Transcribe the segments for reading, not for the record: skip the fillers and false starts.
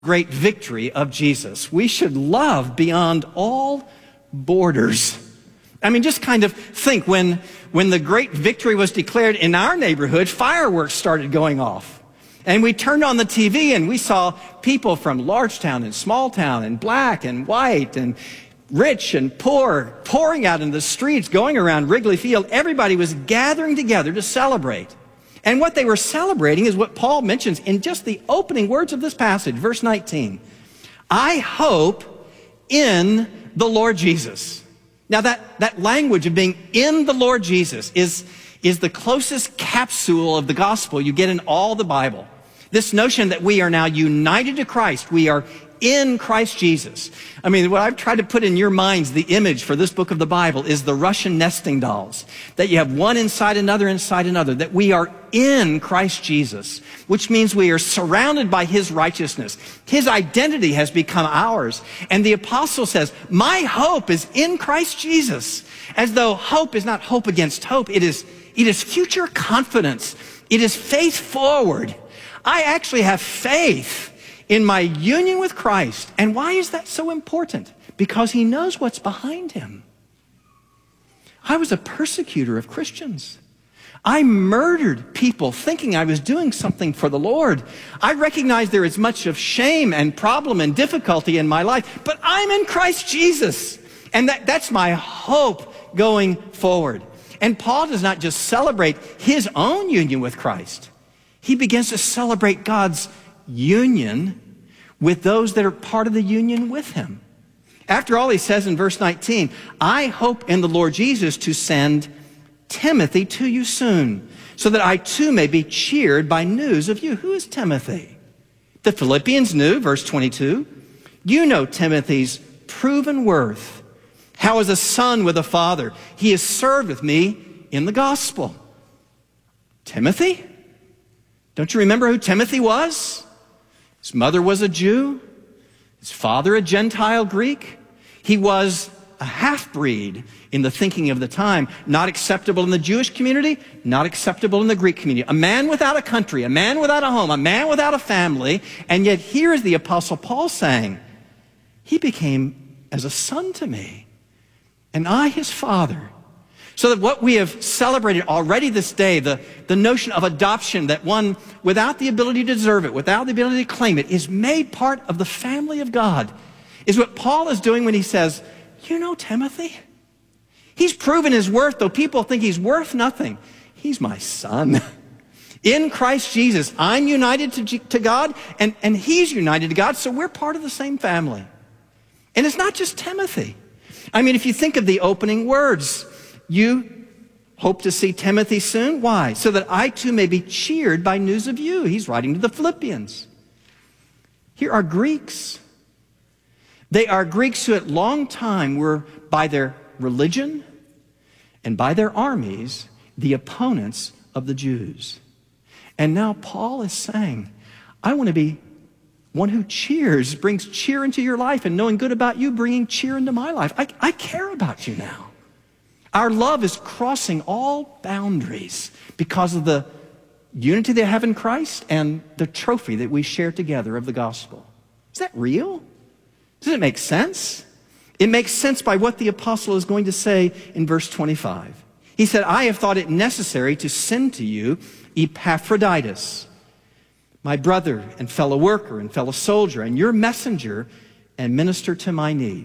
great victory of Jesus. We should love beyond all borders. I mean, just kind of think when the great victory was declared in our neighborhood, fireworks started going off. And we turned on the TV and we saw people from large town and small town and black and white and rich and poor pouring out in the streets, going around Wrigley Field. Everybody was gathering together to celebrate. And what they were celebrating is what Paul mentions in just the opening words of this passage, verse 19. I hope in the Lord Jesus. Now that language of being in the Lord Jesus is the closest capsule of the gospel you get in all the Bible. This notion that we are now united to Christ. We are in Christ Jesus. I mean, what I've tried to put in your minds, the image for this book of the Bible is the Russian nesting dolls. That you have one inside another, that we are in Christ Jesus, which means we are surrounded by His righteousness. His identity has become ours. And the apostle says, my hope is in Christ Jesus. As though hope is not hope against hope. It is future confidence. It is faith forward. I actually have faith in my union with Christ. And why is that so important? Because He knows what's behind Him. I was a persecutor of Christians. I murdered people thinking I was doing something for the Lord. I recognize there is much of shame and problem and difficulty in my life, but I'm in Christ Jesus. And that's my hope going forward. And Paul does not just celebrate his own union with Christ. He begins to celebrate God's union with those that are part of the union with Him. After all, he says in verse 19, I hope in the Lord Jesus to send Timothy to you soon, so that I too may be cheered by news of you. Who is Timothy? The Philippians knew, verse 22, you know Timothy's proven worth, how as a son with a father, he has served with me in the gospel. Timothy? Don't you remember who Timothy was? His mother was a Jew. His father a Gentile Greek. He was a half-breed in the thinking of the time. Not acceptable in the Jewish community, not acceptable in the Greek community. A man without a country, a man without a home, a man without a family. And yet here is the Apostle Paul saying, he became as a son to me, and I his father. So that what we have celebrated already this day, the notion of adoption, that one without the ability to deserve it, without the ability to claim it, is made part of the family of God, is what Paul is doing when he says, you know Timothy? He's proven his worth, though people think he's worth nothing. He's my son. In Christ Jesus, I'm united to God, and he's united to God, so we're part of the same family. And it's not just Timothy. I mean, if you think of the opening words, you hope to see Timothy soon. Why? So that I too may be cheered by news of you. He's writing to the Philippians. Here are Greeks. They are Greeks who at long time were, by their religion and by their armies, the opponents of the Jews. And now Paul is saying, I want to be one who cheers, brings cheer into your life, and knowing good about you, bringing cheer into my life. I care about you now. Our love is crossing all boundaries because of the unity they have in Christ and the trophy that we share together of the gospel. Is that real? Does it make sense? It makes sense by what the apostle is going to say in verse 25. He said, I have thought it necessary to send to you Epaphroditus, my brother and fellow worker and fellow soldier, and your messenger and minister to my need.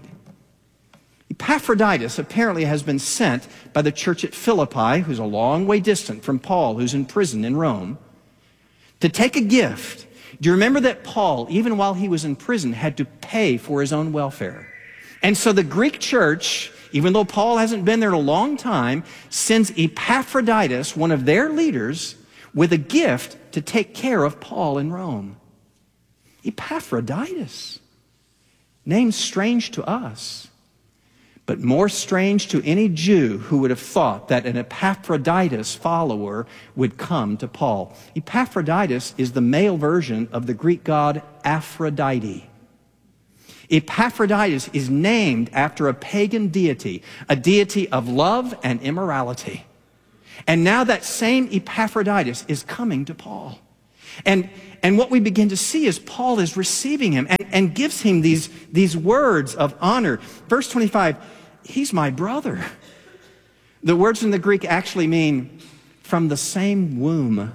Epaphroditus apparently has been sent by the church at Philippi, who's a long way distant from Paul, who's in prison in Rome, to take a gift. Do you remember that Paul, even while he was in prison, had to pay for his own welfare? And so the Greek church, even though Paul hasn't been there in a long time, sends Epaphroditus, one of their leaders, with a gift to take care of Paul in Rome. Epaphroditus, name strange to us, but more strange to any Jew who would have thought that an Epaphroditus follower would come to Paul. Epaphroditus is the male version of the Greek god Aphrodite. Epaphroditus is named after a pagan deity, a deity of love and immorality. And now that same Epaphroditus is coming to Paul. And what we begin to see is Paul is receiving him and gives him these words of honor. Verse 25, he's my brother. The words in the Greek actually mean from the same womb.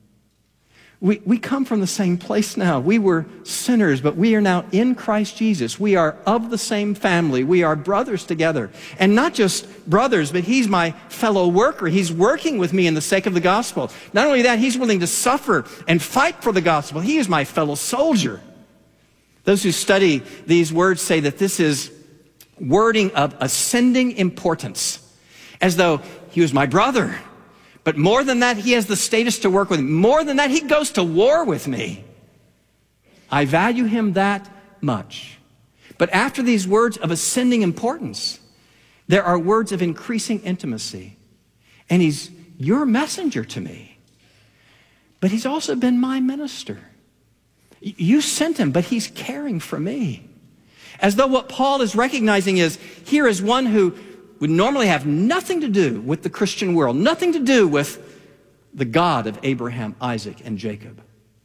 We come from the same place now. We were sinners, but we are now in Christ Jesus. We are of the same family. We are brothers together. And not just brothers, but he's my fellow worker. He's working with me in the sake of the gospel. Not only that, he's willing to suffer and fight for the gospel. He is my fellow soldier. Those who study these words say that this is wording of ascending importance, as though he was my brother. But more than that, he has the status to work with me. More than that, he goes to war with me. I value him that much. But after these words of ascending importance, there are words of increasing intimacy. And he's your messenger to me. But he's also been my minister. You sent him, but he's caring for me. As though what Paul is recognizing is, here is one who would normally have nothing to do with the Christian world, nothing to do with the God of Abraham, Isaac, and Jacob.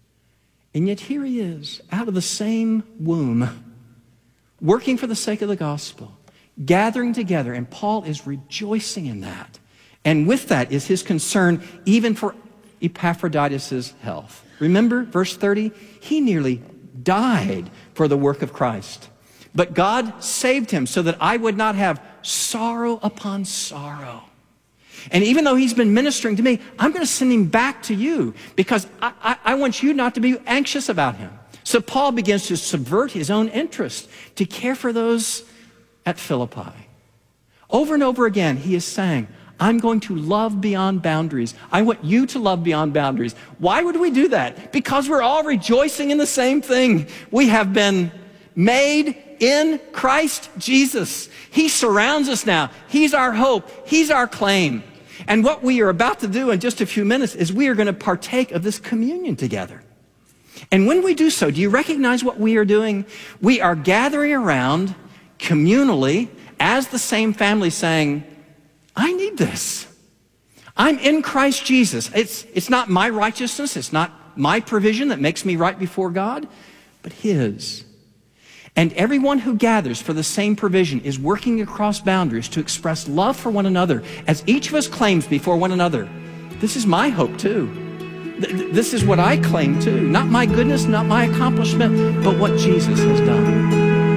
And yet here he is, out of the same womb, working for the sake of the gospel, gathering together, and Paul is rejoicing in that. And with that is his concern even for Epaphroditus' health. Remember, verse 30, he nearly died for the work of Christ. But God saved him so that I would not have sorrow upon sorrow. And even though he's been ministering to me, I'm going to send him back to you because I want you not to be anxious about him. So Paul begins to subvert his own interest to care for those at Philippi. Over and over again, he is saying, I'm going to love beyond boundaries. I want you to love beyond boundaries. Why would we do that? Because we're all rejoicing in the same thing. We have been made in Christ Jesus. He surrounds us now. He's our hope. He's our claim. And what we are about to do in just a few minutes is we are going to partake of this communion together. And when we do so, do you recognize what we are doing? We are gathering around communally as the same family saying, I need this. I'm in Christ Jesus. It's not my righteousness. It's not my provision that makes me right before God, but his. And everyone who gathers for the same provision is working across boundaries to express love for one another as each of us claims before one another. This is my hope too. This is what I claim too. Not my goodness, not my accomplishment, but what Jesus has done.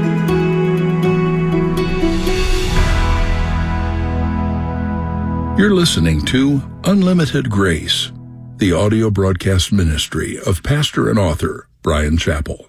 You're listening to Unlimited Grace, the audio broadcast ministry of pastor and author Bryan Chapell.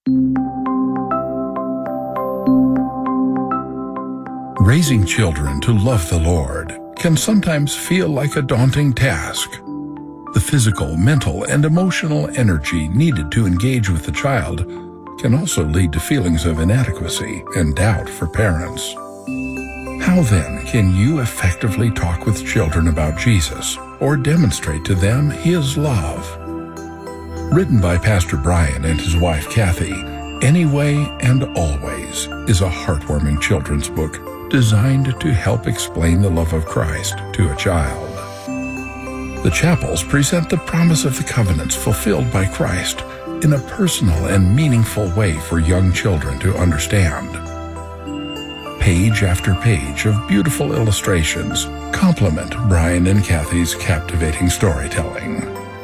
Raising children to love the Lord can sometimes feel like a daunting task. The physical, mental, and emotional energy needed to engage with the child can also lead to feelings of inadequacy and doubt for parents. How then can you effectively talk with children about Jesus or demonstrate to them his love? Written by Pastor Bryan and his wife Kathy, Anyway and Always is a heartwarming children's book designed to help explain the love of Christ to a child. The Chapels present the promise of the covenants fulfilled by Christ in a personal and meaningful way for young children to understand. Page after page of beautiful illustrations complement Bryan and Kathy's captivating storytelling.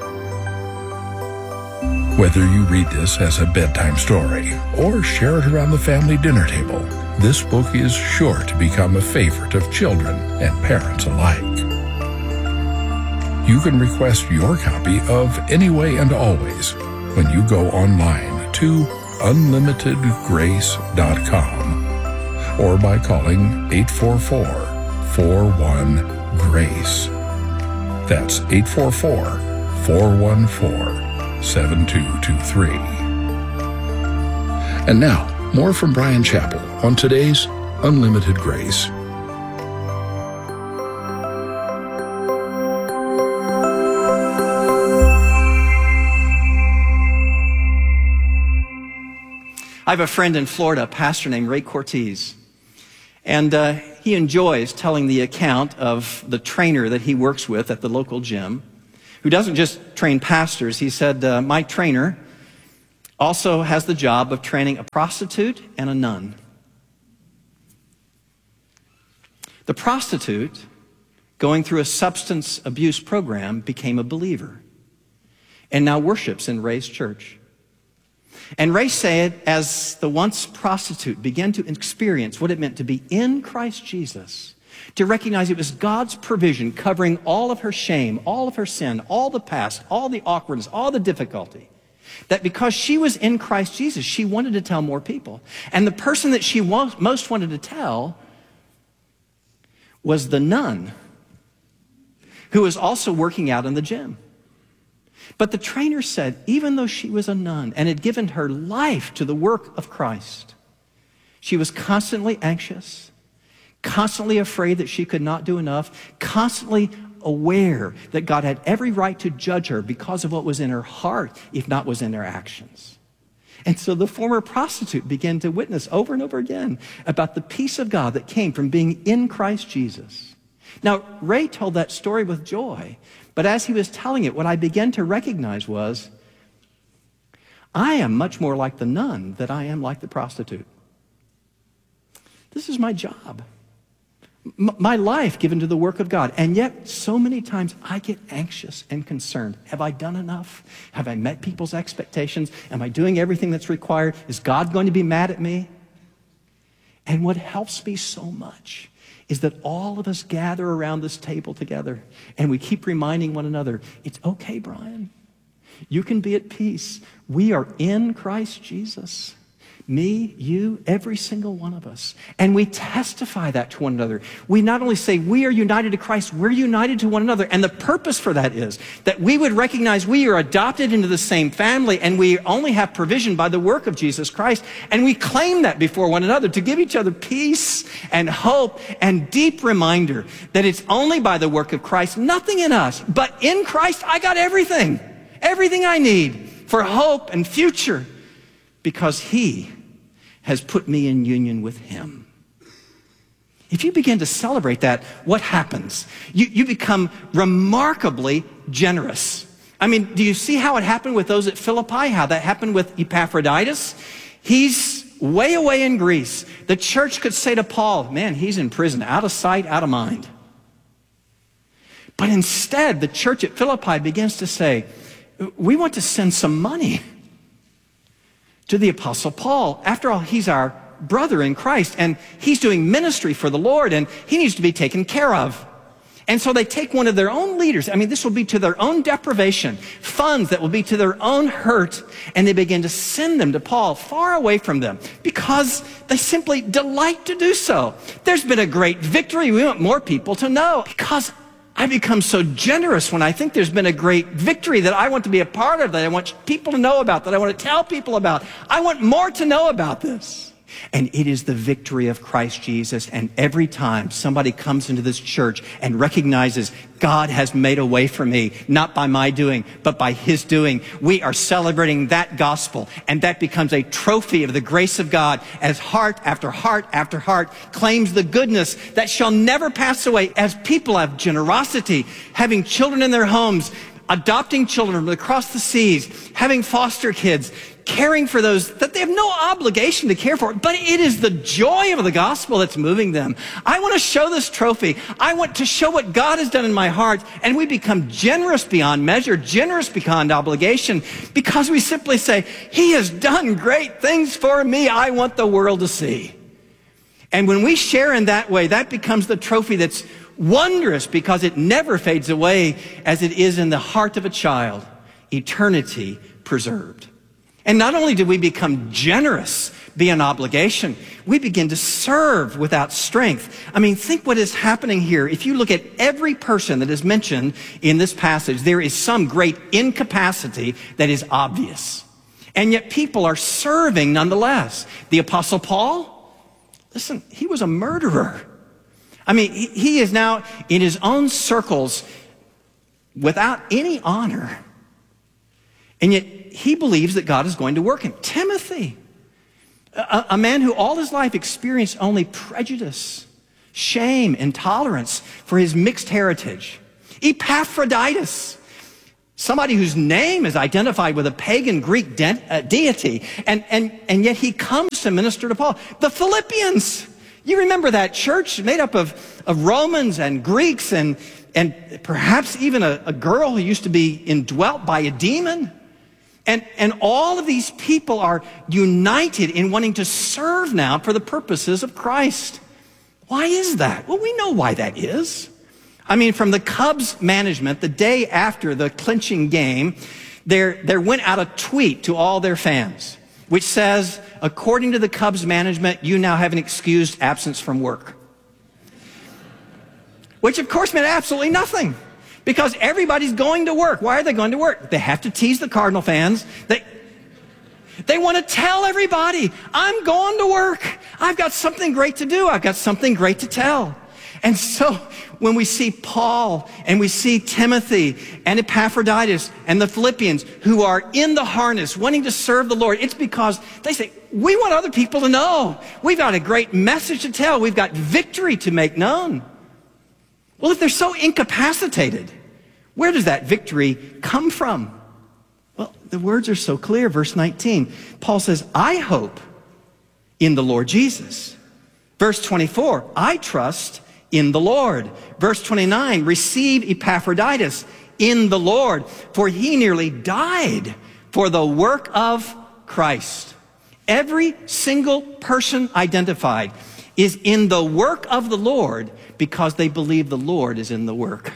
Whether you read this as a bedtime story or share it around the family dinner table, this book is sure to become a favorite of children and parents alike. You can request your copy of Anyway and Always when you go online to unlimitedgrace.com or by calling 844-41-GRACE. That's 844-414-7223. And now, more from Bryan Chapell on today's Unlimited Grace. I have a friend in Florida, a pastor named Ray Cortez. And he enjoys telling the account of the trainer that he works with at the local gym, who doesn't just train pastors. He said, my trainer also has the job of training a prostitute and a nun. The prostitute, going through a substance abuse program, became a believer and now worships in Ray's church. And Ray said, as the once prostitute began to experience what it meant to be in Christ Jesus, to recognize it was God's provision covering all of her shame, all of her sin, all the past, all the awkwardness, all the difficulty, that because she was in Christ Jesus, she wanted to tell more people. And the person that she most wanted to tell was the nun, who was also working out in the gym. But the trainer said, even though she was a nun and had given her life to the work of Christ, she was constantly anxious, constantly afraid that she could not do enough, constantly aware that God had every right to judge her because of what was in her heart, if not was in her actions. And so the former prostitute began to witness over and over again about the peace of God that came from being in Christ Jesus. Now, Ray told that story with joy, but as he was telling it, what I began to recognize was, I am much more like the nun than I am like the prostitute. This is my job, my life given to the work of God. And yet, so many times I get anxious and concerned. Have I done enough? Have I met people's expectations? Am I doing everything that's required? Is God going to be mad at me? And what helps me so much is that all of us gather around this table together and we keep reminding one another, it's okay, Brian. You can be at peace. We are in Christ Jesus. Me, you, every single one of us. And we testify that to one another. We not only say we are united to Christ, we're united to one another. And the purpose for that is that we would recognize we are adopted into the same family and we only have provision by the work of Jesus Christ. And we claim that before one another to give each other peace and hope and deep reminder that it's only by the work of Christ, nothing in us, but in Christ I got everything I need for hope and future because He has put me in union with Him. If you begin to celebrate that, what happens? You become remarkably generous. I mean, do you see how it happened with those at Philippi? How that happened with Epaphroditus? He's way away in Greece. The church could say to Paul, man, he's in prison, out of sight, out of mind. But instead, the church at Philippi begins to say, we want to send some money to the Apostle Paul. After all, he's our brother in Christ, and he's doing ministry for the Lord, and he needs to be taken care of. And so they take one of their own leaders. I mean, this will be to their own deprivation, funds that will be to their own hurt, and they begin to send them to Paul far away from them because they simply delight to do so. There's been a great victory. We want more people to know because I become so generous when I think there's been a great victory that I want to be a part of, that I want people to know about, that I want to tell people about. I want more to know about this. And it is the victory of Christ Jesus. And every time somebody comes into this church and recognizes God has made a way for me, not by my doing, but by His doing, we are celebrating that gospel. And that becomes a trophy of the grace of God as heart after heart after heart claims the goodness that shall never pass away as people have generosity, having children in their homes, adopting children from across the seas, having foster kids, caring for those that they have no obligation to care for, but it is the joy of the gospel that's moving them. I want to show this trophy. I want to show what God has done in my heart, and we become generous beyond measure, generous beyond obligation, because we simply say, He has done great things for me. I want the world to see. And when we share in that way, that becomes the trophy that's wondrous because it never fades away as it is in the heart of a child, eternity preserved. And not only do we become generous beyond obligation, we begin to serve without strength. I mean, think what is happening here. If you look at every person that is mentioned in this passage, there is some great incapacity that is obvious. And yet people are serving nonetheless. The Apostle Paul, listen, he was a murderer. I mean, he is now in his own circles without any honor. And yet he believes that God is going to work him. Timothy, a man who all his life experienced only prejudice, shame, intolerance for his mixed heritage. Epaphroditus, somebody whose name is identified with a pagan Greek deity, and yet he comes to minister to Paul. The Philippians, you remember that church made up of Romans and Greeks and perhaps even a girl who used to be indwelt by a demon. And all of these people are united in wanting to serve now for the purposes of Christ. Why is that? Well, we know why that is. I mean, from the Cubs management, the day after the clinching game, there went out a tweet to all their fans, which says, according to the Cubs management, you now have an excused absence from work. Which of course meant absolutely nothing, because everybody's going to work. Why are they going to work? They have to tease the Cardinal fans. They want to tell everybody, I'm going to work. I've got something great to do. I've got something great to tell. And so when we see Paul and we see Timothy and Epaphroditus and the Philippians who are in the harness wanting to serve the Lord, it's because they say, we want other people to know. We've got a great message to tell. We've got victory to make known. Well, if they're so incapacitated, where does that victory come from? Well, the words are so clear. Verse 19, Paul says, I hope in the Lord Jesus. Verse 24, I trust in the Lord. Verse 29, receive Epaphroditus in the Lord, for he nearly died for the work of Christ. Every single person identified is in the work of the Lord because they believe the Lord is in the work.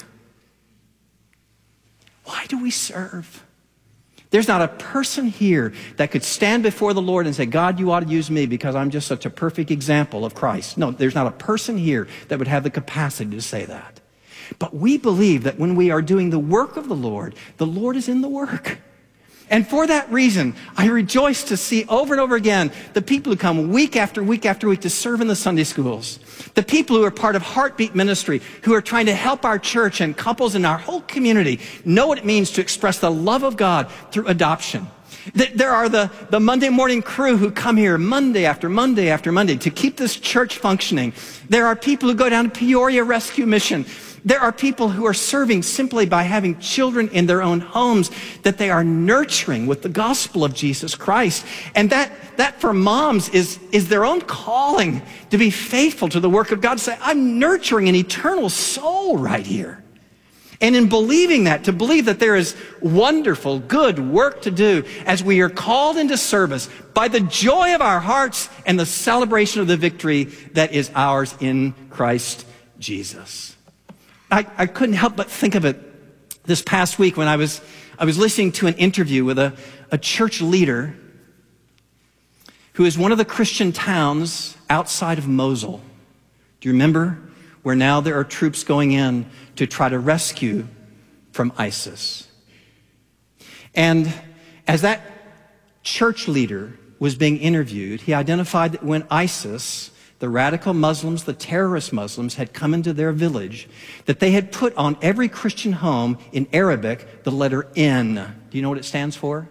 Why do we serve? There's not a person here that could stand before the Lord and say, God, you ought to use me because I'm just such a perfect example of Christ. No, there's not a person here that would have the capacity to say that. But we believe that when we are doing the work of the Lord is in the work. And for that reason, I rejoice to see over and over again the people who come week after week after week to serve in the Sunday schools. The people who are part of Heartbeat Ministry, who are trying to help our church and couples in our whole community know what it means to express the love of God through adoption. There are the Monday morning crew who come here Monday after Monday after Monday to keep this church functioning. There are people who go down to Peoria Rescue Mission. There are people who are serving simply by having children in their own homes that they are nurturing with the gospel of Jesus Christ. And that for moms is their own calling to be faithful to the work of God. To say, I'm nurturing an eternal soul right here. And in believing that, to believe that there is wonderful, good work to do as we are called into service by the joy of our hearts and the celebration of the victory that is ours in Christ Jesus. I couldn't help but think of it this past week when I was listening to an interview with a church leader who is one of the Christian towns outside of Mosul. Do you remember? Where now there are troops going in to try to rescue from ISIS. And as that church leader was being interviewed, he identified that when ISIS, the radical Muslims, the terrorist Muslims, had come into their village, that they had put on every Christian home in Arabic the letter N. Do you know what it stands for?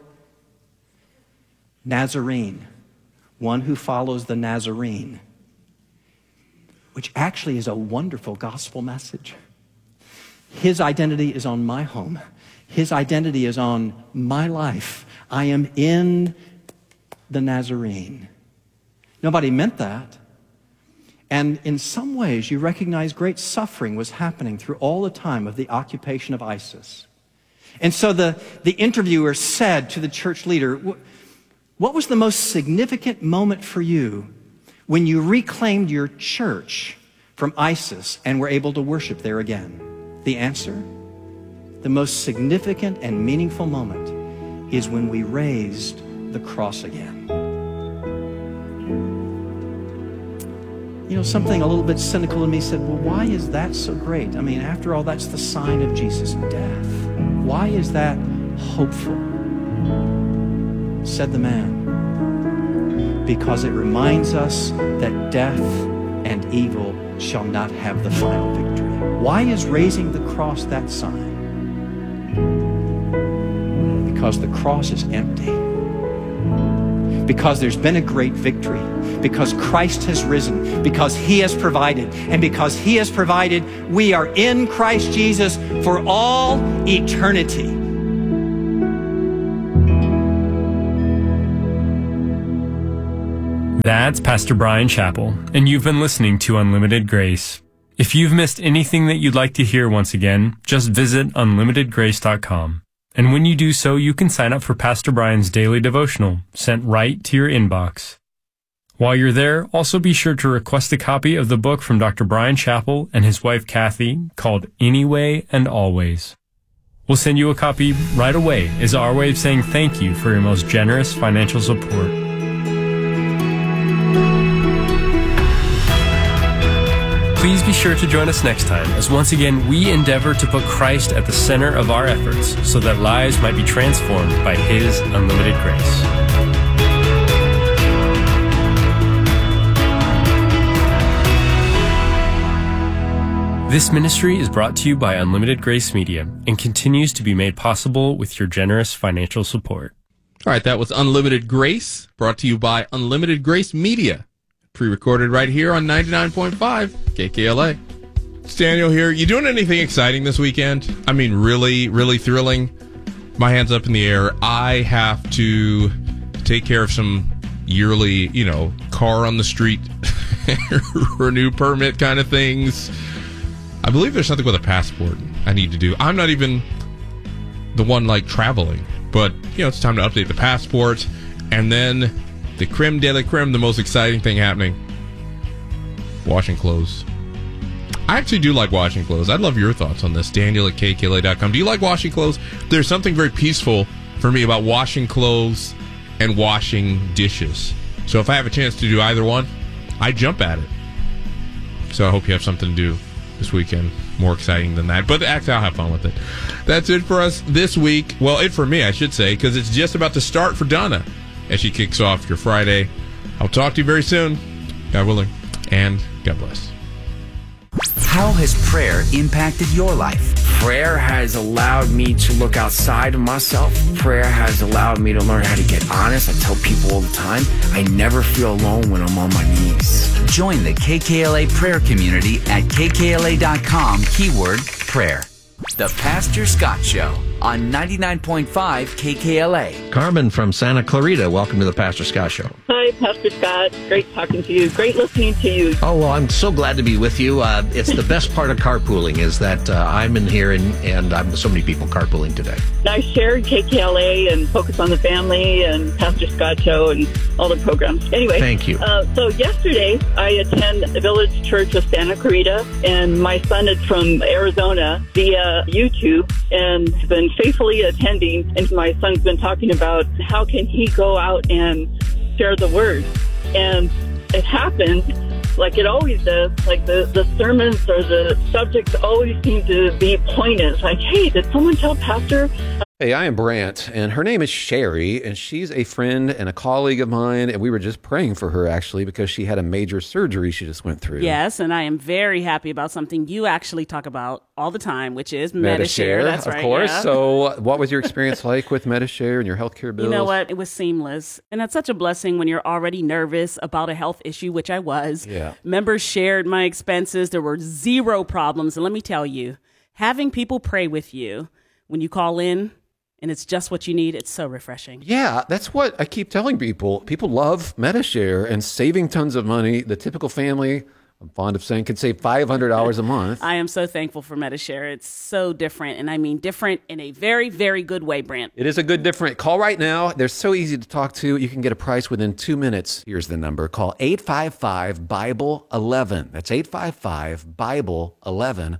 Nazarene. One who follows the Nazarene. Which actually is a wonderful gospel message. His identity is on my home. His identity is on my life. I am in the Nazarene. Nobody meant that. And in some ways, you recognize great suffering was happening through all the time of the occupation of ISIS. And so the interviewer said to the church leader, what was the most significant moment for you when you reclaimed your church from ISIS and were able to worship there again? The answer, the most significant and meaningful moment is when we raised the cross again. You know, something a little bit cynical in me said, well, why is that so great? I mean, after all, that's the sign of Jesus' death. Why is that hopeful? Said the man, because it reminds us that death and evil shall not have the final victory. Why is raising the cross that sign? Because the cross is empty. Because there's been a great victory. Because Christ has risen. Because He has provided. And because He has provided, we are in Christ Jesus for all eternity. That's Pastor Brian Chappell, and you've been listening to Unlimited Grace. If you've missed anything that you'd like to hear once again, just visit unlimitedgrace.com. And when you do so, you can sign up for Pastor Brian's daily devotional, sent right to your inbox. While you're there, also be sure to request a copy of the book from Dr. Brian Chappell and his wife Kathy called Anyway and Always. We'll send you a copy right away as our way of saying thank you for your most generous financial support. Please be sure to join us next time as once again we endeavor to put Christ at the center of our efforts so that lives might be transformed by His unlimited grace. This ministry is brought to you by Unlimited Grace Media and continues to be made possible with your generous financial support. All right, that was Unlimited Grace, brought to you by Unlimited Grace Media. Pre-recorded right here on 99.5 KKLA. It's Daniel here. You doing anything exciting this weekend? I mean, really, really thrilling? My hand's up in the air. I have to take care of some yearly, car on the street, renew permit kind of things. I believe there's something with a passport I need to do. I'm not even the one, traveling. But, it's time to update the passport. And then the creme de la creme, the most exciting thing happening, washing clothes. I actually do like washing clothes. I'd love your thoughts on this. Daniel at KKLA.com. Do you like washing clothes? There's something very peaceful for me about washing clothes and washing dishes. So if I have a chance to do either one, I jump at it. So I hope you have something to do this weekend more exciting than that. But actually, I'll have fun with it. That's it for us this week. Well, it for me, I should say, because it's just about to start for Donna as she kicks off your Friday. I'll talk to you very soon, God willing, and God bless. How has prayer impacted your life? Prayer has allowed me to look outside of myself. Prayer has allowed me to learn how to get honest. I tell people all the time, I never feel alone when I'm on my knees. Join the KKLA prayer community at kkla.com, keyword prayer. The Pastor Scott Show on 99.5 KKLA. Carmen from Santa Clarita, welcome to the Pastor Scott Show. Hi, Pastor Scott. Great talking to you. Great listening to you. Oh, well, I'm so glad to be with you. It's the best part of carpooling is that I'm in here and I'm with so many people carpooling today. I shared KKLA and Focus on the Family and Pastor Scott Show and all the programs. Anyway. Thank you. So yesterday, I attend the Village Church of Santa Clarita, and my son is from Arizona via YouTube and has been faithfully attending. And my son's been talking about how can he go out and share the word. And it happened like it always does. Like the sermons or the subjects always seem to be poignant. It's like, hey, did someone tell Pastor? Hey, I am Brant, and her name is Sherry, and she's a friend and a colleague of mine, and we were just praying for her, actually, because she had a major surgery she just went through. Yes, and I am very happy about something you actually talk about all the time, which is Medi-Share. That's right. Of course. Yeah. So what was your experience like with Medi-Share and your healthcare bills? You know what? It was seamless, and that's such a blessing when you're already nervous about a health issue, which I was. Yeah. Members shared my expenses. There were zero problems, and let me tell you, having people pray with you when you call in, and it's just what you need. It's so refreshing. Yeah, that's what I keep telling people. People love Medi-Share and saving tons of money. The typical family, I'm fond of saying, can save $500 a month. I am so thankful for Medi-Share. It's so different, and I mean different in a very, very good way, Brant. It is a good different. Call right now. They're so easy to talk to. You can get a price within 2 minutes. Here's the number. Call 855-BIBLE-11. That's 855-BIBLE-11.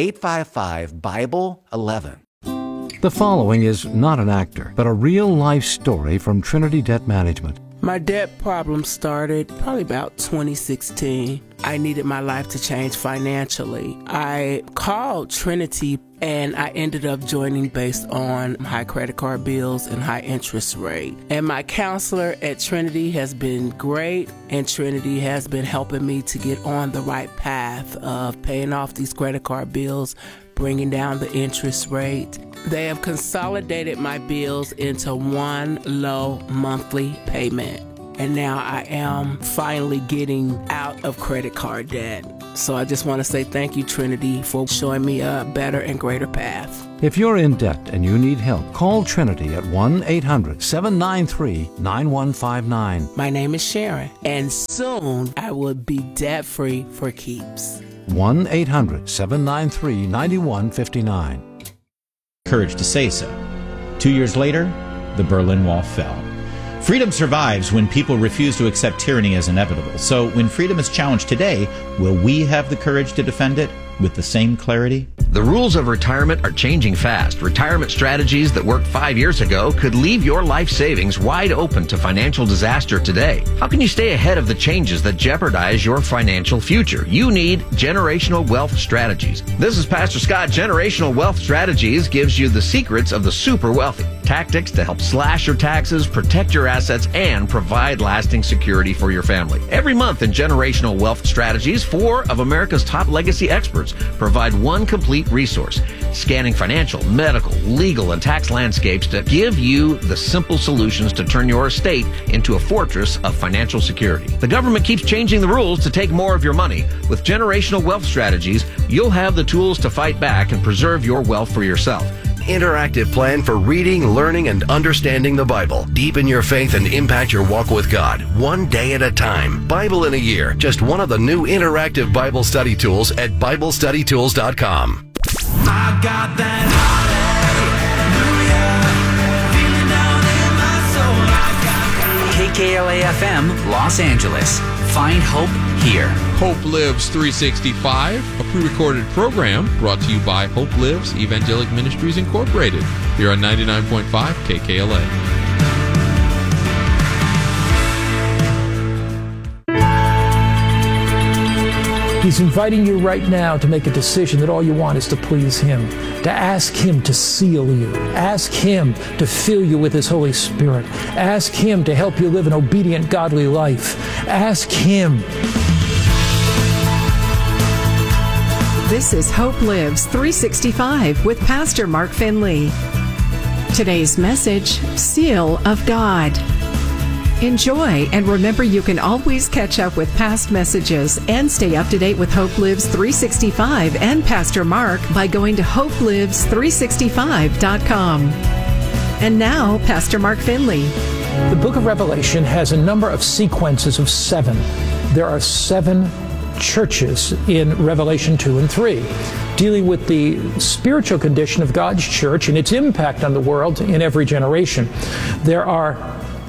855-BIBLE-11. The following is not an actor, but a real-life story from Trinity Debt Management. My debt problem started probably about 2016. I needed my life to change financially. I called Trinity and I ended up joining based on high credit card bills and high interest rate. And my counselor at Trinity has been great, and Trinity has been helping me to get on the right path of paying off these credit card bills, bringing down the interest rate. They have consolidated my bills into one low monthly payment. And now I am finally getting out of credit card debt. So I just want to say thank you, Trinity, for showing me a better and greater path. If you're in debt and you need help, call Trinity at 1-800-793-9159. My name is Sharon, and soon I will be debt-free for keeps. 1-800-793-9159. Courage to say so. 2 years later, the Berlin Wall fell. Freedom survives when people refuse to accept tyranny as inevitable. So when freedom is challenged today, will we have the courage to defend it with the same clarity? The rules of retirement are changing fast. Retirement strategies that worked 5 years ago could leave your life savings wide open to financial disaster today. How can you stay ahead of the changes that jeopardize your financial future? You need Generational Wealth Strategies. This is Pastor Scott. Generational Wealth Strategies gives you the secrets of the super wealthy. Tactics to help slash your taxes, protect your assets, and provide lasting security for your family. Every month in Generational Wealth Strategies, 4 of America's top legacy experts provide one complete resource, scanning financial, medical, legal, and tax landscapes to give you the simple solutions to turn your estate into a fortress of financial security. The government keeps changing the rules to take more of your money. With Generational Wealth Strategies, you'll have the tools to fight back and preserve your wealth for yourself. Interactive plan for reading, learning, and understanding the Bible. Deepen your faith and impact your walk with God, one day at a time. Bible in a Year, just one of the new interactive Bible study tools at BibleStudyTools.com. I got that hallelujah, feeling down in my soul. KKLA-FM, Los Angeles. Find hope here. Hope Lives 365, a pre-recorded program brought to you by Hope Lives Evangelic Ministries Incorporated, here on 99.5 KKLA. He's inviting you right now to make a decision that all you want is to please Him, to ask Him to seal you, ask Him to fill you with His Holy Spirit, ask Him to help you live an obedient, godly life, ask Him. This is Hope Lives 365 with Pastor Mark Finley. Today's message, Seal of God. Enjoy, and remember you can always catch up with past messages and stay up to date with Hope Lives 365 and Pastor Mark by going to hopelives365.com. And now, Pastor Mark Finley. The book of Revelation has a number of sequences of 7. There are 7 churches in Revelation 2 and 3, dealing with the spiritual condition of God's church and its impact on the world in every generation. There are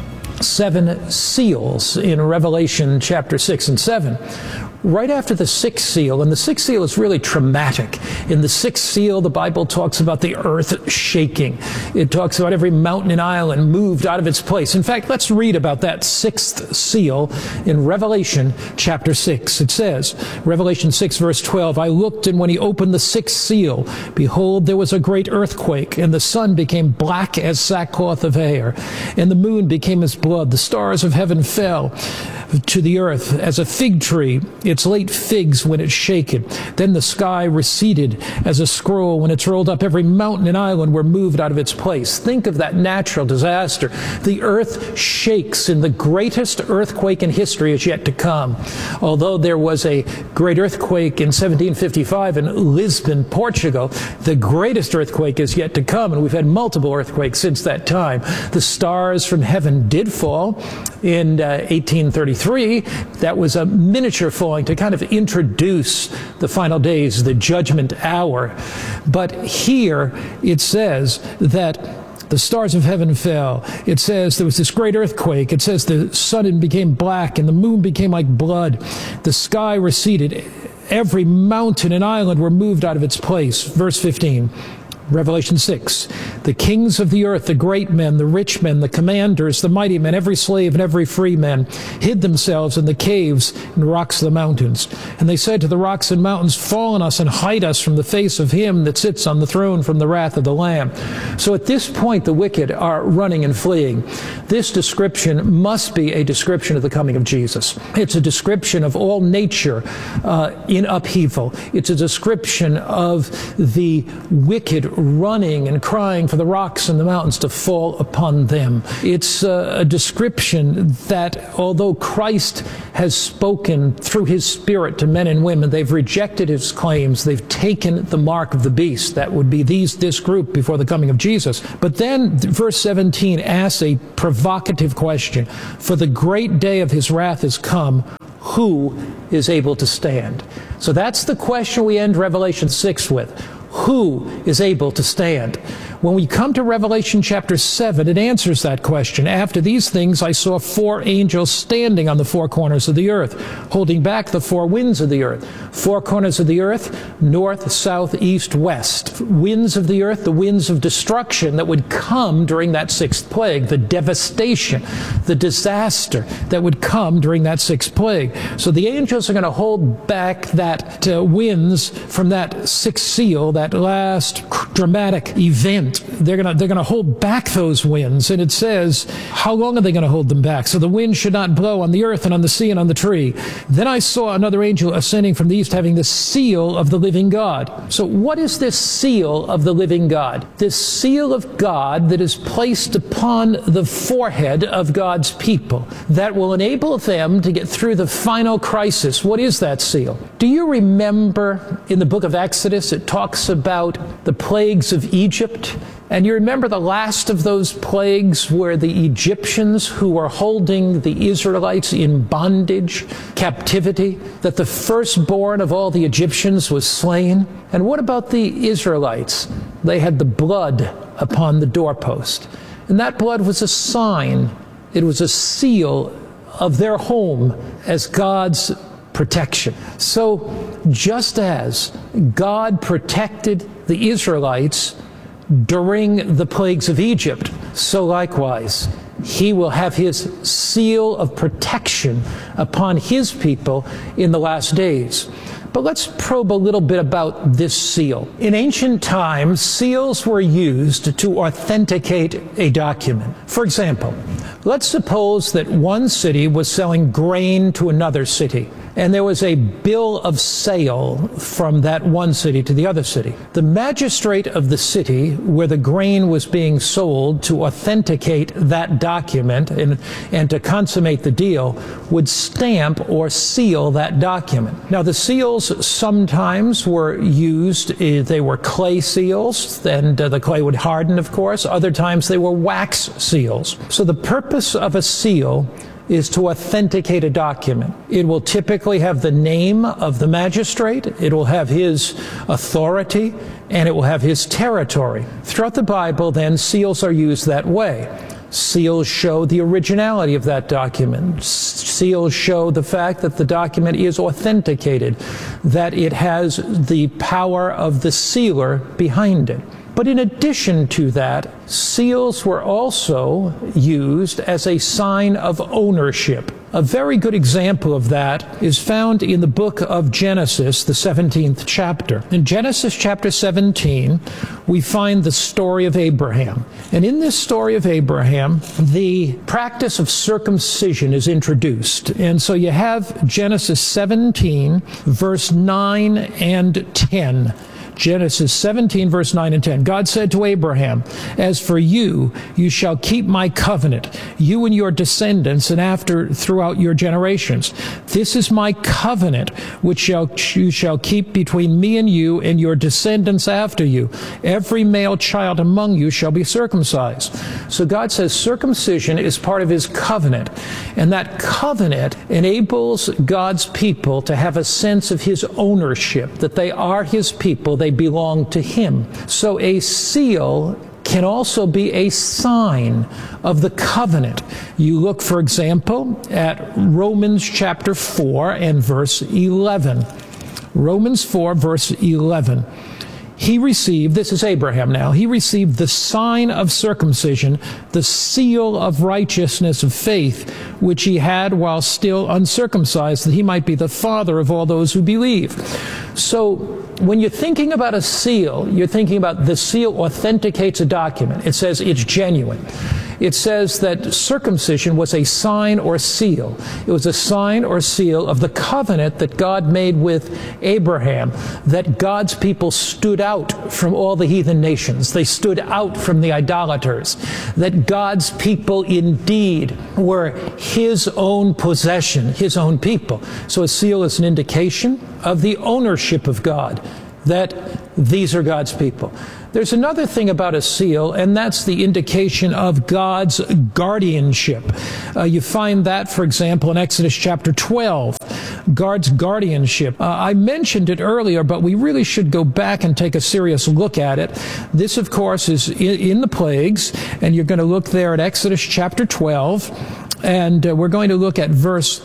7 seals in Revelation chapter 6 and 7. Right after the 6th seal, and the 6th seal is really traumatic. In the 6th seal, the Bible talks about the earth shaking. It talks about every mountain and island moved out of its place. In fact, let's read about that 6th seal in Revelation chapter 6. It says, Revelation 6 verse 12, I looked, and when he opened the 6th seal, behold, there was a great earthquake, and the sun became black as sackcloth of hair, and the moon became as blood. The stars of heaven fell to the earth as a fig tree, its late figs when it's shaken. Then the sky receded as a scroll when it's rolled up. Every mountain and island were moved out of its place. Think of that natural disaster. The earth shakes, and the greatest earthquake in history is yet to come. Although there was a great earthquake in 1755 in Lisbon, Portugal, the greatest earthquake is yet to come, and we've had multiple earthquakes since that time. The stars from heaven did fall in 1833. That was a miniature falling to kind of introduce the final days, the judgment hour. But here it says that the stars of heaven fell. It says there was this great earthquake. It says the sun became black and the moon became like blood. The sky receded. Every mountain and island were moved out of its place. Verse 15. Revelation 6, the kings of the earth, the great men, the rich men, the commanders, the mighty men, every slave and every free man, hid themselves in the caves and rocks of the mountains. And they said to the rocks and mountains, fall on us and hide us from the face of him that sits on the throne, from the wrath of the Lamb. So at this point, the wicked are running and fleeing. This description must be a description of the coming of Jesus. It's a description of all nature in upheaval. It's a description of the wicked running and crying for the rocks and the mountains to fall upon them. It's a description that although Christ has spoken through his Spirit to men and women, they've rejected his claims. They've taken the mark of the beast. That would be this group before the coming of Jesus. But then verse 17 asks a provocative question. For the great day of his wrath is come. Who is able to stand? So that's the question we end Revelation 6 with. Who is able to stand? When we come to Revelation chapter 7, it answers that question. After these things, I saw 4 angels standing on the 4 corners of the earth, holding back the 4 winds of the earth. 4 corners of the earth, north, south, east, west. Winds of the earth, the winds of destruction that would come during that 6th plague, the devastation, the disaster that would come during that 6th plague. So the angels are going to hold back that winds from that 6th seal, that last dramatic event. They're going to hold back those winds. And it says, how long are they going to hold them back? So the wind should not blow on the earth and on the sea and on the tree. Then I saw another angel ascending from the east, having the seal of the living God. So what is this seal of the living God? This seal of God that is placed upon the forehead of God's people that will enable them to get through the final crisis. What is that seal? Do you remember in the book of Exodus, it talks about the plagues of Egypt? And you remember the last of those plagues where the Egyptians who were holding the Israelites in bondage, captivity, that the firstborn of all the Egyptians was slain? And what about the Israelites? They had the blood upon the doorpost. And that blood was a sign. It was a seal of their home as God's protection. So just as God protected the Israelites during the plagues of Egypt, so likewise he will have his seal of protection upon his people in the last days. But let's probe a little bit about this seal. In ancient times, seals were used to authenticate a document. For example, let's suppose that one city was selling grain to another city, and there was a bill of sale from that one city to the other city. The magistrate of the city where the grain was being sold, to authenticate that document and to consummate the deal, would stamp or seal that document. Now, the seals sometimes were used, they were clay seals, and the clay would harden, of course. Other times they were wax seals. So the purpose of a seal is to authenticate a document. It will typically have the name of the magistrate, it will have his authority, and it will have his territory. Throughout the Bible, then, seals are used that way. Seals show the originality of that document. Seals show the fact that the document is authenticated, that it has the power of the sealer behind it. But in addition to that, seals were also used as a sign of ownership. A very good example of that is found in the book of Genesis, the 17th chapter. In Genesis chapter 17, we find the story of Abraham. And in this story of Abraham, the practice of circumcision is introduced. And so you have Genesis 17, verse 9 and 10. Genesis 17, verse 9 and 10. God said to Abraham, "As for you, you shall keep my covenant, you and your descendants, and after throughout your generations. This is my covenant, which you shall keep between me and you and your descendants after you. Every male child among you shall be circumcised." So God says circumcision is part of his covenant. And that covenant enables God's people to have a sense of his ownership, that they are his people, they belong to him. So a seal can also be a sign of the covenant. You look, for example, at Romans chapter 4 and verse 11. Romans 4, verse 11. He received, this is Abraham now, he received the sign of circumcision, the seal of righteousness of faith, which he had while still uncircumcised, that he might be the father of all those who believe. So when you're thinking about a seal, you're thinking about the seal authenticates a document. It says it's genuine. it says that circumcision was a sign or seal. It was a sign or seal of the covenant that God made with Abraham, that God's people stood out from all the heathen nations. They stood out from the idolaters, that God's people indeed were his own possession, his own people. So a seal is an indication of the ownership of God, that these are God's people. There's another thing about a seal, and that's the indication of God's guardianship. You find that, for example, in Exodus chapter 12, God's guardianship. I mentioned it earlier, but we really should go back and take a serious look at it. This, of course, is in the plagues, and you're going to look there at Exodus chapter 12, and we're going to look at verse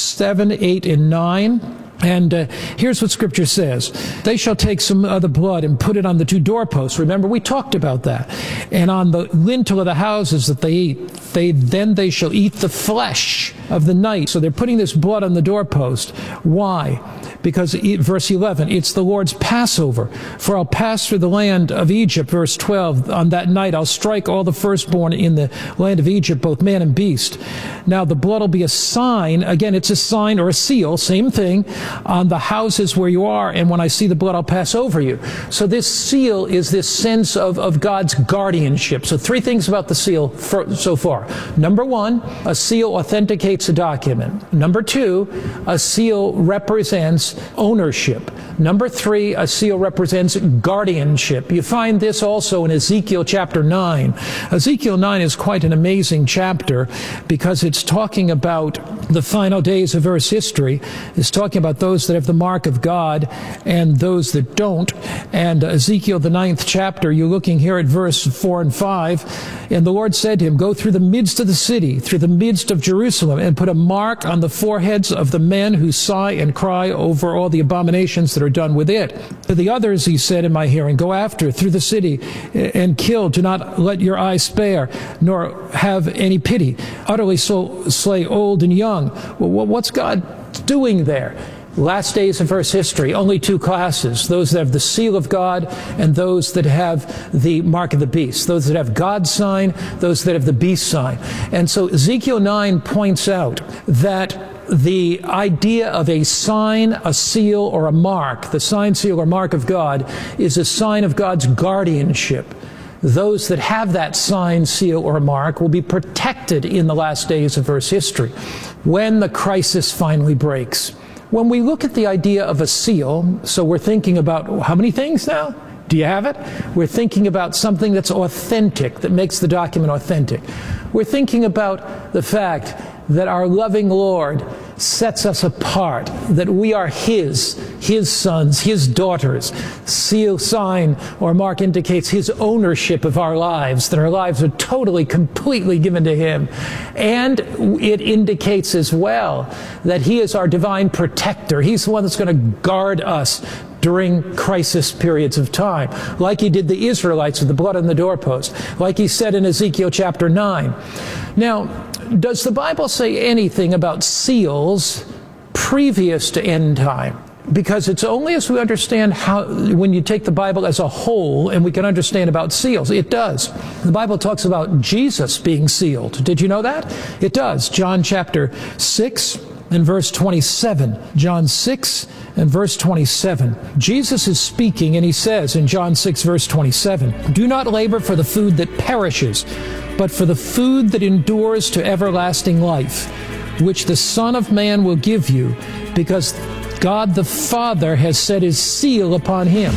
7, 8, and 9. And here's what Scripture says. They shall take some of the blood and put it on the two doorposts. Remember, we talked about that. And on the lintel of the houses that they eat. Then they shall eat the flesh of the night. So they're putting this blood on the doorpost. Why? Because, verse 11, it's the Lord's Passover. For I'll pass through the land of Egypt, verse 12. On that night I'll strike all the firstborn in the land of Egypt, both man and beast. Now the blood will be a sign. Again, it's a sign or a seal, same thing, on the houses where you are. And when I see the blood, I'll pass over you. So this seal is this sense of God's guardianship. So three things about the seal so far. Number one, a seal authenticates a document. Number two, a seal represents ownership. Number three, a seal represents guardianship. You find this also in Ezekiel chapter 9. Ezekiel 9 is quite an amazing chapter because it's talking about the final days of Earth's history. It's talking about those that have the mark of God and those that don't. And Ezekiel, the 9th chapter, you're looking here at verse 4 and 5. And the Lord said to him, go through the midst of the city, through the midst of Jerusalem, and put a mark on the foreheads of the men who sigh and cry over all the abominations that are done with it. To the others, he said in my hearing, go after through the city and kill. Do not let your eyes spare, nor have any pity. Utterly slay old and young. Well, what's God doing there? Last days of Earth's history, only two classes, those that have the seal of God and those that have the mark of the beast, those that have God's sign, those that have the beast sign. And so Ezekiel 9 points out that the idea of a sign, a seal, or a mark, the sign, seal, or mark of God, is a sign of God's guardianship. Those that have that sign, seal, or mark will be protected in the last days of Earth's history when the crisis finally breaks. When we look at the idea of a seal, so we're thinking about how many things now? Do you have it? We're thinking about something that's authentic, that makes the document authentic. We're thinking about the fact that our loving Lord sets us apart, that we are His sons, His daughters. Seal, sign, or mark indicates His ownership of our lives, that our lives are totally, completely given to Him. And it indicates as well that He is our divine protector. He's the one that's going to guard us during crisis periods of time, like He did the Israelites with the blood on the doorpost, like He said in Ezekiel chapter 9. Now, does the Bible say anything about seals previous to end time? Because it's only as we understand how, when you take the Bible as a whole, and we can understand about seals. It does. The Bible talks about Jesus being sealed. Did you know that? It does. John chapter 6 and verse 27. John 6 and verse 27. Jesus is speaking, and He says in John 6 verse 27, do not labor for the food that perishes, but for the food that endures to everlasting life, which the Son of Man will give you, because God the Father has set His seal upon Him.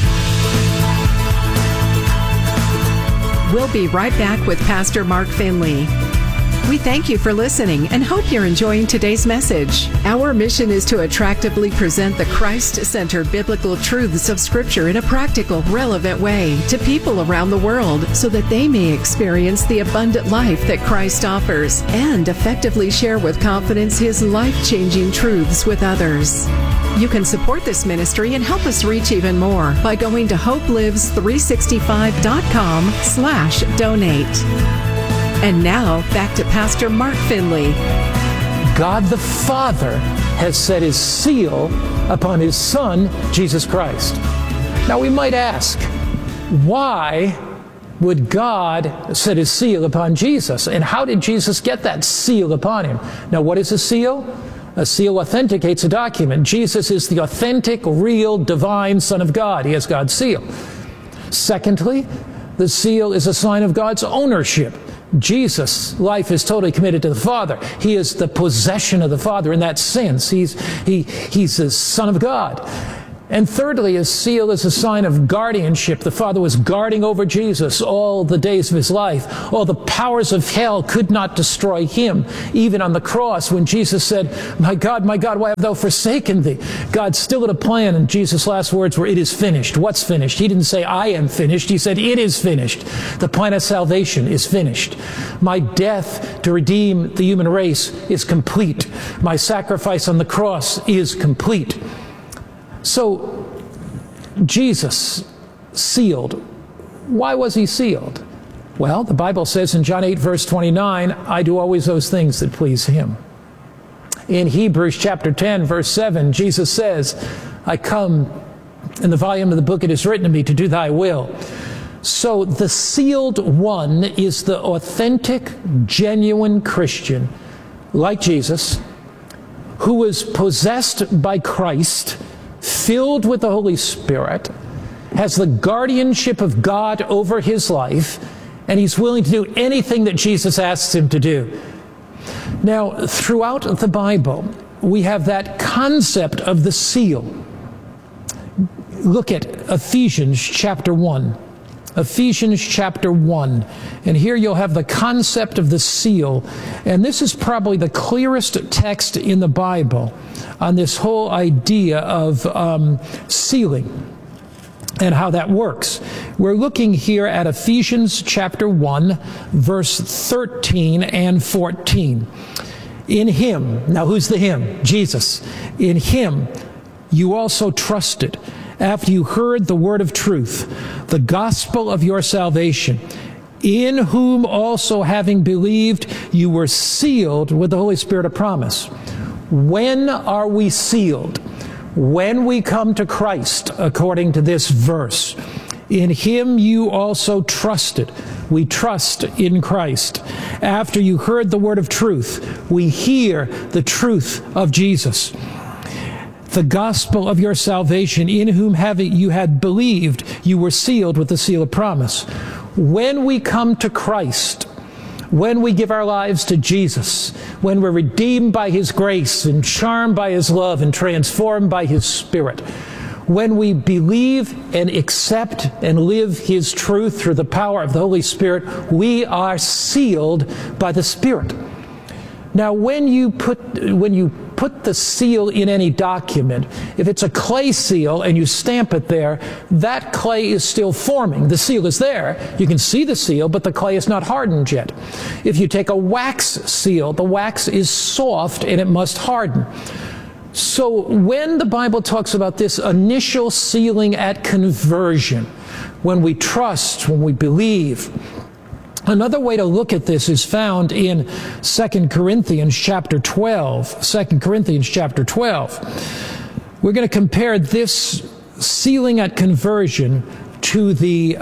We'll be right back with Pastor Mark Finley. We thank you for listening and hope you're enjoying today's message. Our mission is to attractively present the Christ-centered biblical truths of Scripture in a practical, relevant way to people around the world so that they may experience the abundant life that Christ offers and effectively share with confidence His life-changing truths with others. You can support this ministry and help us reach even more by going to hopelives365.com/donate. And now, back to Pastor Mark Finley. God the Father has set His seal upon His Son, Jesus Christ. Now we might ask, why would God set his seal upon Jesus. And how did Jesus get that seal upon him? Now, what is a seal? A seal authenticates a document. Jesus is the authentic, real, divine Son of God. He has God's seal. Secondly, the seal is a sign of God's ownership. Jesus' life is totally committed to the Father. He is the possession of the Father in that sense. He's the Son of God. And thirdly, his seal is a sign of guardianship. The Father was guarding over Jesus all the days of his life. All the powers of hell could not destroy him. Even on the cross, when Jesus said, my God, why have thou forsaken thee? God still had a plan, and Jesus' last words were, it is finished. What's finished? He didn't say, I am finished. He said, it is finished. The plan of salvation is finished. My death to redeem the human race is complete. My sacrifice on the cross is complete. So, Jesus sealed. Why was he sealed? Well, the Bible says in John 8, verse 29, I do always those things that please him. In Hebrews chapter 10, verse 7, Jesus says, I come, in the volume of the book it is written to me to do thy will. So the sealed one is the authentic, genuine Christian, like Jesus, who was possessed by Christ, filled with the Holy Spirit, has the guardianship of God over his life, and he's willing to do anything that Jesus asks him to do. Now, throughout the Bible, we have that concept of the seal. Look at Ephesians chapter 1. Ephesians chapter 1. And here you'll have the concept of the seal. And this is probably the clearest text in the Bible on this whole idea of sealing and how that works. We're looking here at Ephesians chapter 1, verse 13 and 14. In him, now who's the him? Jesus. In him you also trusted, after you heard the word of truth, the gospel of your salvation, in whom also having believed you were sealed with the Holy Spirit of promise. When are we sealed? When we come to Christ, according to this verse. In him you also trusted. We trust in Christ. After you heard the word of truth, we hear the truth of Jesus, the gospel of your salvation, in whom having you had believed, you were sealed with the seal of promise. When we come to Christ, when we give our lives to Jesus, when we're redeemed by his grace and charmed by his love and transformed by his Spirit, when we believe and accept and live his truth through the power of the Holy Spirit, we are sealed by the Spirit. Now, when you put the seal in any document, if it's a clay seal and you stamp it there, that clay is still forming. The seal is there. You can see the seal, but the clay is not hardened yet. If you take a wax seal, the wax is soft and it must harden. So when the Bible talks about this initial sealing at conversion, when we trust, when we believe, another way to look at this is found in 2 Corinthians chapter 12. 2 Corinthians chapter 12. We're going to compare this sealing at conversion to the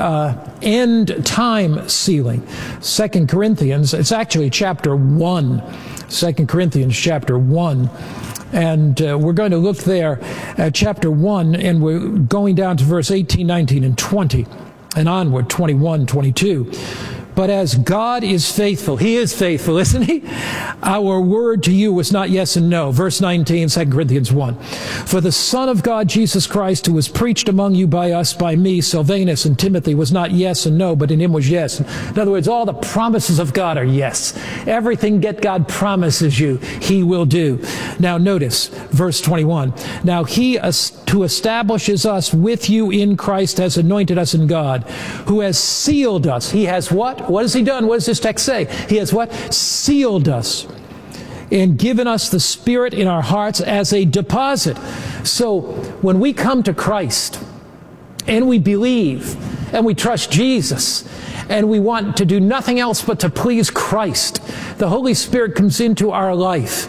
end time sealing. 2 Corinthians, it's actually chapter 1. 2 Corinthians chapter 1. And we're going to look there at chapter 1, and we're going down to verse 18, 19, and 20, and onward, 21, 22. But as God is faithful, he is faithful, isn't he? Our word to you was not yes and no. Verse 19, 2 Corinthians 1. For the Son of God, Jesus Christ, who was preached among you by us, by me, Silvanus, and Timothy, was not yes and no, but in him was yes. In other words, all the promises of God are yes. Everything that God promises you, he will do. Now notice, verse 21. Now he who establishes us with you in Christ has anointed us in God, who has sealed us. He has what? What has he done? What does this text say? He has what? Sealed us and given us the Spirit in our hearts as a deposit. So when we come to Christ and we believe and we trust Jesus and we want to do nothing else but to please Christ, the Holy Spirit comes into our life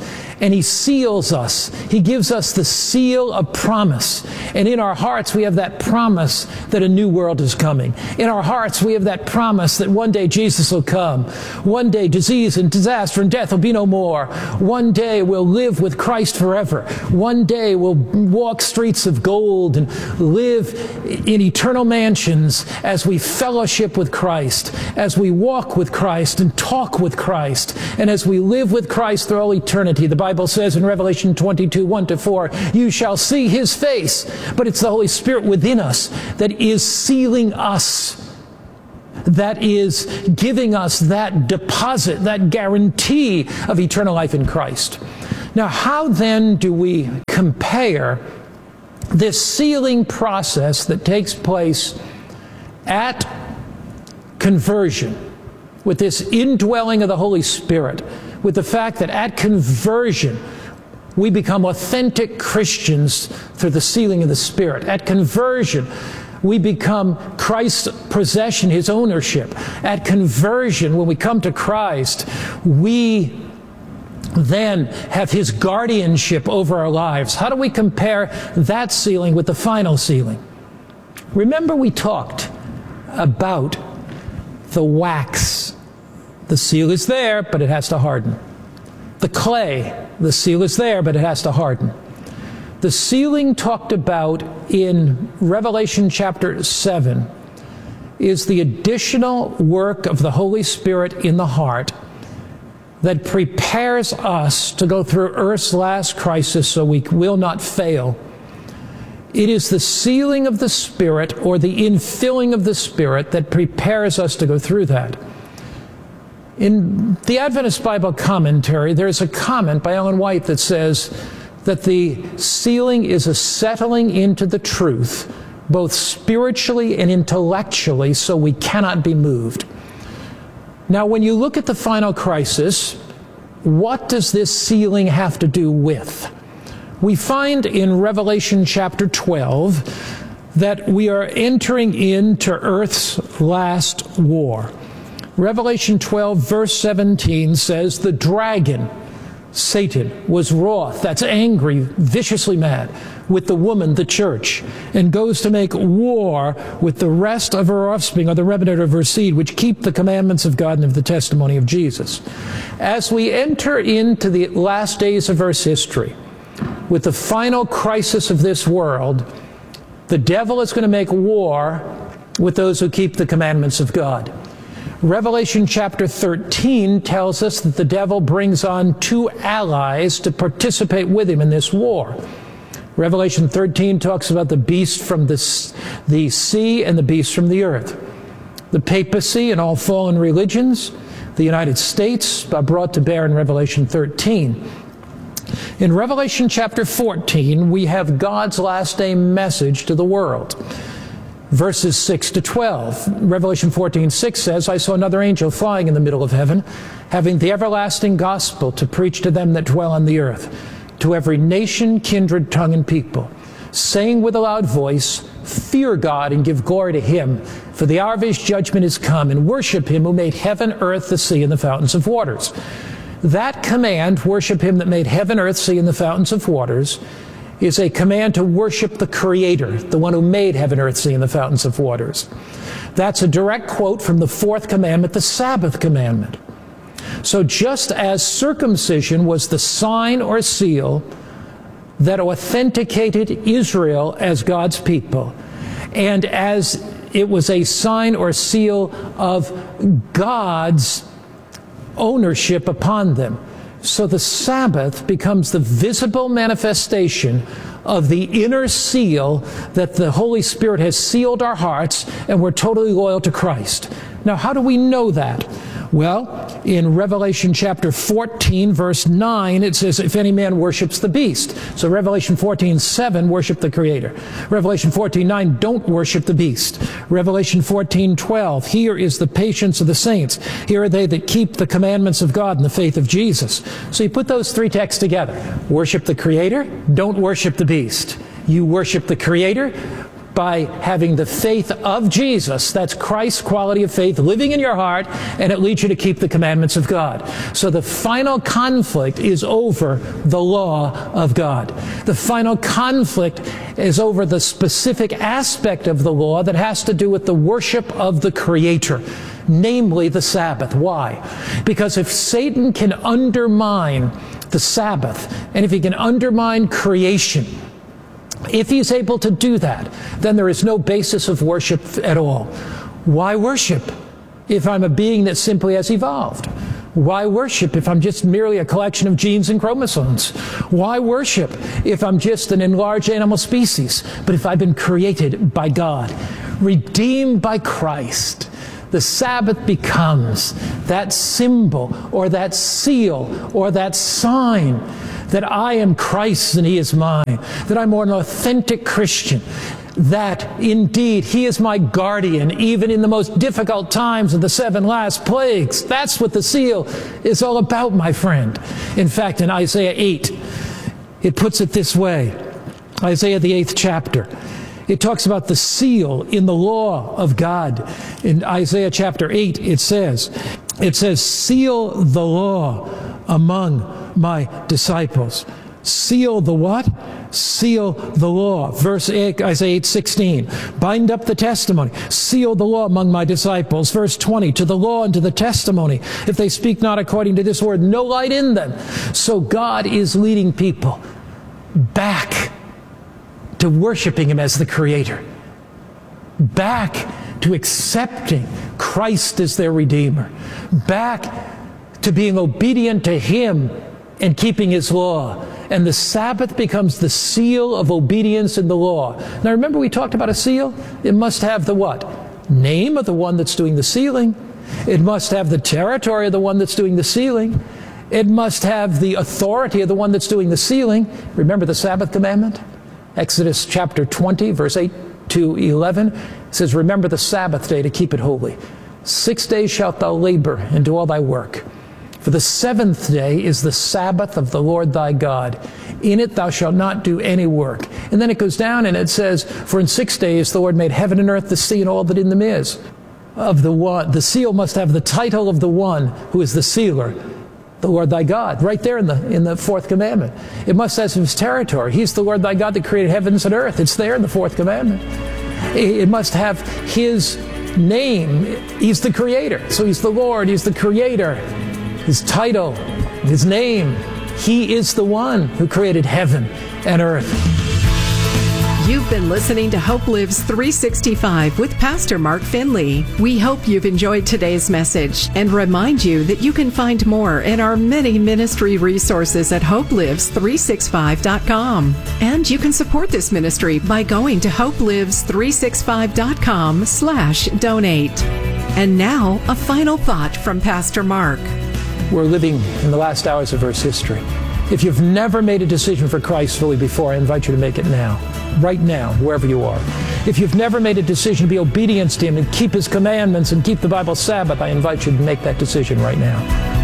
and He seals us. He gives us the seal of promise. And in our hearts, we have that promise that a new world is coming. In our hearts, we have that promise that one day Jesus will come. One day disease and disaster and death will be no more. One day we'll live with Christ forever. One day we'll walk streets of gold and live in eternal mansions as we fellowship with Christ, as we walk with Christ and talk with Christ, and as we live with Christ through all eternity. The Bible says in Revelation 22, 1-4, you shall see His face, but it's the Holy Spirit within us that is sealing us, that is giving us that deposit, that guarantee of eternal life in Christ. Now, how then do we compare this sealing process that takes place at conversion, with this indwelling of the Holy Spirit, with the fact that at conversion we become authentic Christians through the sealing of the Spirit? At conversion we become Christ's possession, His ownership. At conversion, when we come to Christ, we then have His guardianship over our lives. How do we compare that sealing with the final sealing? Remember, we talked about the wax. The seal is there, but it has to harden. The clay, the seal is there, but it has to harden. The sealing talked about in Revelation chapter 7 is the additional work of the Holy Spirit in the heart that prepares us to go through earth's last crisis so we will not fail. It is the sealing of the Spirit, or the infilling of the Spirit, that prepares us to go through that. In the Adventist Bible Commentary, there's a comment by Ellen White that says that the sealing is a settling into the truth, both spiritually and intellectually, so we cannot be moved. Now, when you look at the final crisis, what does this sealing have to do with? We find in Revelation chapter 12 that we are entering into earth's last war. Revelation 12, verse 17 says, the dragon, Satan, was wroth, that's angry, viciously mad, with the woman, the church, and goes to make war with the rest of her offspring, or the remnant of her seed, which keep the commandments of God and of the testimony of Jesus. As we enter into the last days of Earth's history, with the final crisis of this world, the devil is going to make war with those who keep the commandments of God. Revelation chapter 13 tells us that the devil brings on two allies to participate with him in this war. Revelation 13 talks about the beast from the sea and the beast from the earth. The papacy and all fallen religions, the United States, are brought to bear in Revelation 13. In Revelation chapter 14, we have God's last day message to the world. Verses 6-12. Revelation 14:6 says, I saw another angel flying in the middle of heaven, having the everlasting gospel to preach to them that dwell on the earth, to every nation, kindred, tongue, and people, saying with a loud voice, fear God and give glory to Him, for the hour of His judgment is come, and worship Him who made heaven, earth, the sea, and the fountains of waters. That command, worship Him that made heaven, earth, sea, and the fountains of waters, is a command to worship the Creator, the one who made heaven, earth, sea, and the fountains of waters. That's a direct quote from the fourth commandment, the Sabbath commandment. So just as circumcision was the sign or seal that authenticated Israel as God's people, and as it was a sign or seal of God's ownership upon them, so the Sabbath becomes the visible manifestation of the inner seal that the Holy Spirit has sealed our hearts, and we're totally loyal to Christ. Now, how do we know that? Well, in Revelation chapter 14, verse 9, it says, if any man worships the beast. So Revelation 14:7, worship the Creator. Revelation 14:9, don't worship the beast. Revelation 14:12, here is the patience of the saints. Here are they that keep the commandments of God and the faith of Jesus. So you put those three texts together. Worship the Creator, don't worship the beast. You worship the Creator, by having the faith of Jesus. That's Christ's quality of faith living in your heart, and it leads you to keep the commandments of God. So the final conflict is over the law of God. The final conflict is over the specific aspect of the law that has to do with the worship of the Creator, namely the Sabbath. Why? Because if Satan can undermine the Sabbath, and if he can undermine creation, if he's able to do that, then there is no basis of worship at all. Why worship if I'm a being that simply has evolved? Why worship if I'm just merely a collection of genes and chromosomes? Why worship if I'm just an enlarged animal species? But if I've been created by God, redeemed by Christ, the Sabbath becomes that symbol or that seal or that sign that I am Christ's and He is mine, that I'm an authentic Christian, that indeed He is my guardian even in the most difficult times of the 7 last plagues. That's what the seal is all about, my friend. In fact, in Isaiah 8, it puts it this way. Isaiah, the 8th chapter. It talks about the seal in the law of God. In Isaiah chapter 8, it says, seal the law among my disciples. Seal the what? Seal the law. Verse 8, Isaiah 8:16. Bind up the testimony. Seal the law among my disciples. Verse 20. To the law and to the testimony. If they speak not according to this word, no light in them. So God is leading people back to worshiping Him as the Creator. Back to accepting Christ as their Redeemer. Back to being obedient to Him and keeping His law. And the Sabbath becomes the seal of obedience in the law. Now remember we talked about a seal? It must have the what? Name of the one that's doing the sealing. It must have the territory of the one that's doing the sealing. It must have the authority of the one that's doing the sealing. Remember the Sabbath commandment? Exodus chapter 20, verse 8 to 11 says, remember the Sabbath day to keep it holy. 6 days shalt thou labor and do all thy work. For the 7th day is the Sabbath of the Lord thy God. In it thou shalt not do any work. And then it goes down and it says, for in 6 days the Lord made heaven and earth, the sea, and all that in them is. Of the one, the seal must have the title of the one who is the sealer, the Lord thy God, right there in the 4th commandment. It must have His territory. He's the Lord thy God that created heavens and earth. It's there in the 4th commandment. It must have His name. He's the Creator. So He's the Lord. He's the Creator. His title, His name. He is the one who created heaven and earth. You've been listening to Hope Lives 365 with Pastor Mark Finley. We hope you've enjoyed today's message and remind you that you can find more in our many ministry resources at hopelives365.com. And you can support this ministry by going to hopelives365.com/donate. And now, a final thought from Pastor Mark. We're living in the last hours of Earth's history. If you've never made a decision for Christ fully before, I invite you to make it now. Right now, wherever you are. If you've never made a decision to be obedient to Him and keep His commandments and keep the Bible Sabbath, I invite you to make that decision right now.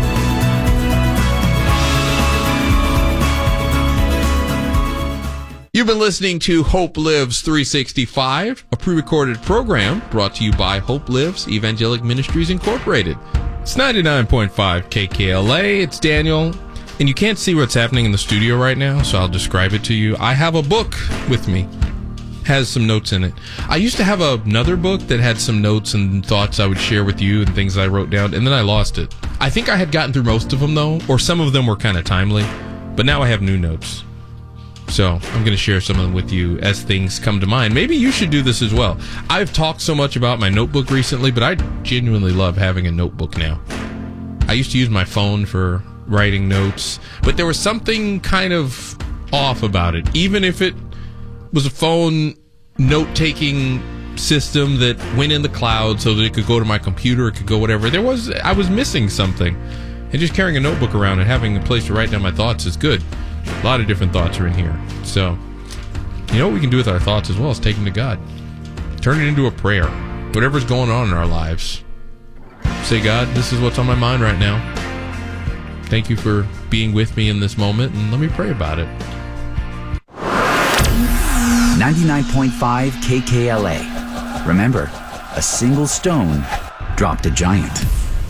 You've been listening to Hope Lives 365, a pre-recorded program brought to you by Hope Lives Evangelic Ministries Incorporated. It's 99.5 KKLA. It's Daniel. And you can't see what's happening in the studio right now, so I'll describe it to you. I have a book with me. Has some notes in it. I used to have another book that had some notes and thoughts I would share with you and things I wrote down, and then I lost it. I think I had gotten through most of them, though, or some of them were kind of timely, but now I have new notes. So I'm going to share some of them with you as things come to mind. Maybe you should do this as well. I've talked so much about my notebook recently, but I genuinely love having a notebook now. I used to use my phone for writing notes, but there was something kind of off about it. Even if it was a phone note-taking system that went in the cloud so that it could go to my computer, it could go whatever, I was missing something. And just carrying a notebook around and having a place to write down my thoughts is good. A lot of different thoughts are in here. So, you know what we can do with our thoughts as well is take them to God. Turn it into a prayer. Whatever's going on in our lives. Say, God, this is what's on my mind right now. Thank you for being with me in this moment, and let me pray about it. 99.5 KKLA. Remember, a single stone dropped a giant.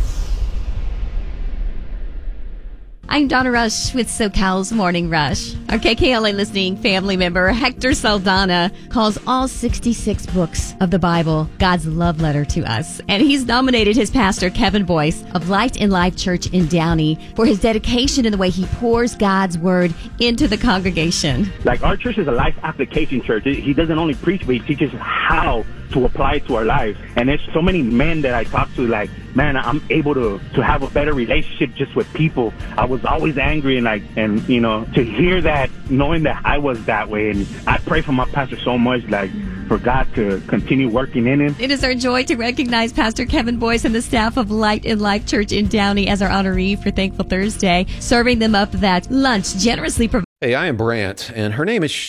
I'm Donna Rush with SoCal's Morning Rush. Our KKLA listening family member, Hector Saldana, calls all 66 books of the Bible God's love letter to us. And he's nominated his pastor, Kevin Boyce, of Light in Life Church in Downey, for his dedication in the way he pours God's word into the congregation. Like, our church is a life application church. He doesn't only preach, but he teaches how to apply it to our lives. And there's so many men that I talk to, like, man, I'm able to have a better relationship just with people. I was always angry, and you know, to hear that, knowing that I was that way, and I pray for my pastor so much, like, for God to continue working in him. It is our joy to recognize Pastor Kevin Boyce and the staff of Light in Life Church in Downey as our honoree for Thankful Thursday, serving them up that lunch generously provided. Hey, I am Brant, and her name is